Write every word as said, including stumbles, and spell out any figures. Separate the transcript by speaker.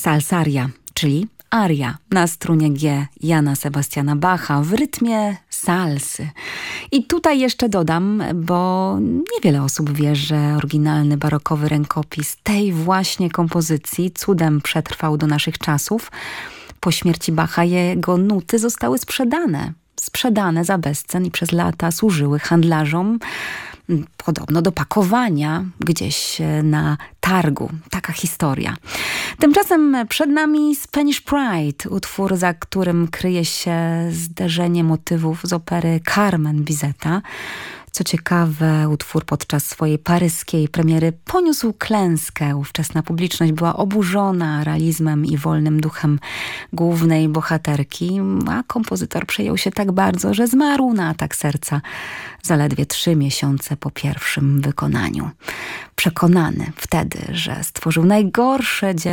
Speaker 1: Salsaria, czyli aria na strunie G Jana Sebastiana Bacha w rytmie salsy. I tutaj jeszcze dodam, bo niewiele osób wie, że oryginalny barokowy rękopis tej właśnie kompozycji cudem przetrwał do naszych czasów. Po śmierci Bacha jego nuty zostały sprzedane. Sprzedane za bezcen i przez lata służyły handlarzom podobno do pakowania gdzieś na targu. Taka historia. Tymczasem przed nami Spanish Pride, utwór, za którym kryje się zderzenie motywów z opery Carmen Bizeta. Co ciekawe, utwór podczas swojej paryskiej premiery poniósł klęskę. Ówczesna publiczność była oburzona realizmem i wolnym duchem głównej bohaterki, a kompozytor przejął się tak bardzo, że zmarł na atak serca zaledwie trzy miesiące po pierwszym wykonaniu. Przekonany wtedy, że stworzył najgorsze dzieło